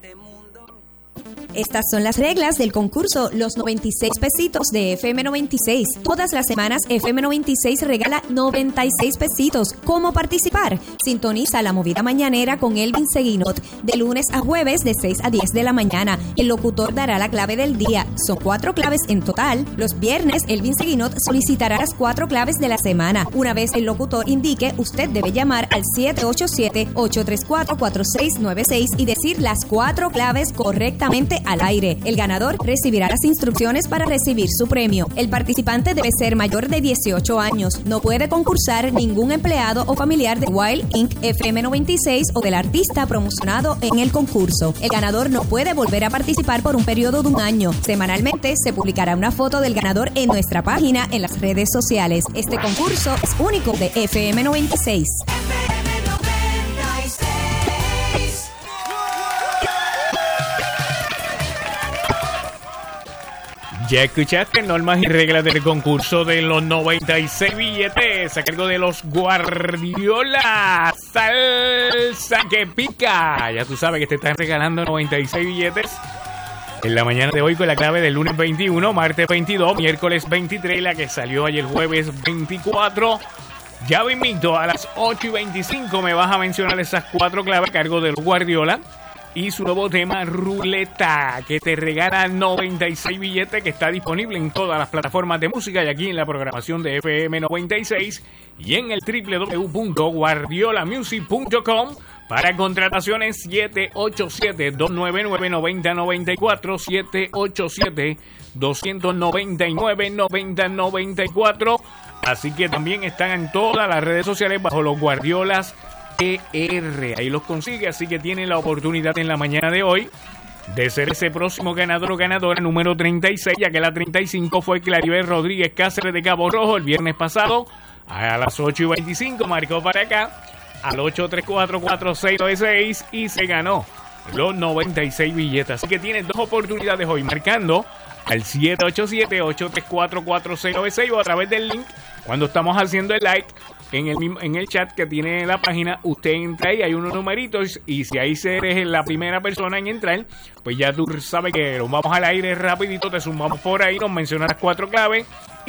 Estas son las reglas del concurso Los 96 pesitos de FM 96. Todas las semanas FM 96 regala 96 pesitos. ¿Cómo participar? Sintoniza La Movida Mañanera con Elvin Seguinot de lunes a jueves de 6 a 10 de la mañana. El locutor dará la clave del día. Son 4 claves en total. Los viernes Elvin Seguinot solicitará las 4 claves de la semana. Una vez el locutor indique, usted debe llamar al 787-834-4696 y decir las 4 claves correctamente al aire. El ganador recibirá las instrucciones para recibir su premio. El participante debe ser mayor de 18 años. No puede concursar ningún empleado o familiar de Wild Inc., FM 96 o del artista promocionado en el concurso. El ganador no puede volver a participar por un periodo de un año. Semanalmente se publicará una foto del ganador en nuestra página en las redes sociales. Este concurso es único de FM 96. Ya escuchaste normas y reglas del concurso de los 96 billetes a cargo de los Guardiola. Salsa que pica. Ya tú sabes que te están regalando 96 billetes en la mañana de hoy con la clave del lunes 21, martes 22, miércoles 23, la que salió ayer jueves 24. Ya me invito a las 8:25 me vas a mencionar esas 4 claves a cargo de los Guardiola. Y su nuevo tema, Ruleta, que te regala 96 billetes, que está disponible en todas las plataformas de música y aquí en la programación de FM 96 y en el www.guardiolamusic.com. Para contrataciones 787-299-9094, 787-299-9094. Así que también están en todas las redes sociales bajo los Guardiolas PR, ahí los consigue, así que tienen la oportunidad en la mañana de hoy de ser ese próximo ganador o ganadora número 36, ya que la 35 fue Claribel Rodríguez Cáceres de Cabo Rojo el viernes pasado a las 8:25, marcó para acá al 834-4696 y se ganó los 96 billetes, así que tienes 2 oportunidades hoy marcando al 787-834-4696 o a través del link cuando estamos haciendo el live en el chat que tiene la página. Usted entra ahí, hay unos numeritos y si ahí eres la primera persona en entrar, pues ya tú sabes que nos vamos al aire rapidito, te sumamos por ahí, nos mencionas las 4 claves